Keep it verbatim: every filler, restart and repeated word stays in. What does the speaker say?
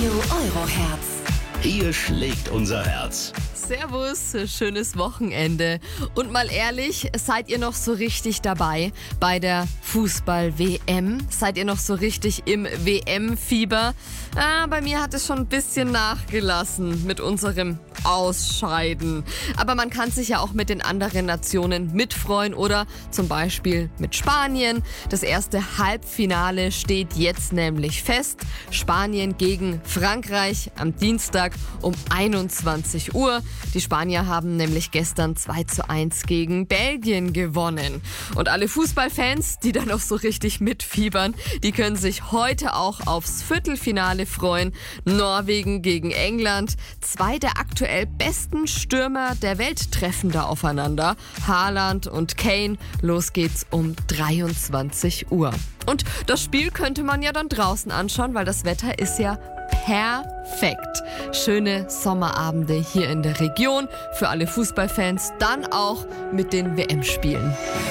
Radio Euroherz. Hier schlägt unser Herz. Servus, schönes Wochenende. Und mal ehrlich, seid ihr noch so richtig dabei bei der Fußball-W M? Seid ihr noch so richtig im W M-Fieber? Ah, bei mir hat es schon ein bisschen nachgelassen mit unserem Ausscheiden. Aber man kann sich ja auch mit den anderen Nationen mitfreuen oder zum Beispiel mit Spanien. Das erste Halbfinale steht jetzt nämlich fest. Spanien gegen Frankreich am Dienstag um einundzwanzig Uhr. Die Spanier haben nämlich gestern zwei zu eins gegen Belgien gewonnen. Und alle Fußballfans, die da noch so richtig mitfiebern, die können sich heute auch aufs Viertelfinale freuen. Norwegen gegen England. Zwei der aktuell besten Stürmer der Welt treffen da aufeinander. Haaland und Kane. Los geht's um dreiundzwanzig Uhr. Und das Spiel könnte man ja dann draußen anschauen, weil das Wetter ist ja perfekt. Schöne Sommerabende hier in der Region für alle Fußballfans, dann auch mit den W M-Spielen.